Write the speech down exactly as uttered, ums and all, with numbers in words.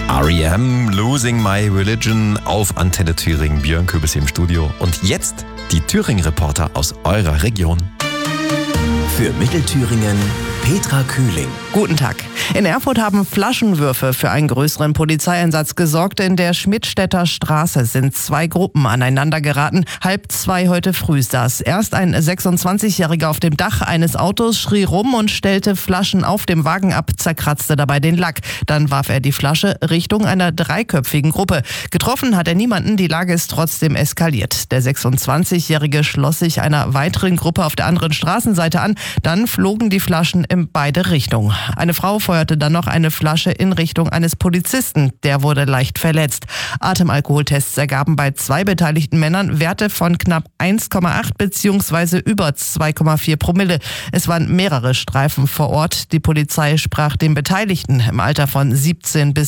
R E M, Losing My Religion auf Antenne Thüringen. Björn Köbels hier im Studio. Und jetzt die Thüringen-Reporter aus eurer Region. Für Mittelthüringen Petra Kühling. Guten Tag. In Erfurt haben Flaschenwürfe für einen größeren Polizeieinsatz gesorgt. In der Schmidtstädter Straße sind zwei Gruppen aneinander geraten. Halb zwei heute früh saß erst ein sechsundzwanzigjähriger auf dem Dach eines Autos, schrie rum und stellte Flaschen auf dem Wagen ab, zerkratzte dabei den Lack. Dann warf er die Flasche Richtung einer dreiköpfigen Gruppe. Getroffen hat er niemanden, die Lage ist trotzdem eskaliert. Der sechsundzwanzigjährige schloss sich einer weiteren Gruppe auf der anderen Straßenseite an. Dann flogen die Flaschen in beide Richtungen. Eine Frau feuerte dann noch eine Flasche in Richtung eines Polizisten. Der wurde leicht verletzt. Atemalkoholtests ergaben bei zwei beteiligten Männern Werte von knapp eins Komma acht bzw. über zwei Komma vier Promille. Es waren mehrere Streifen vor Ort. Die Polizei sprach den Beteiligten im Alter von siebzehn bis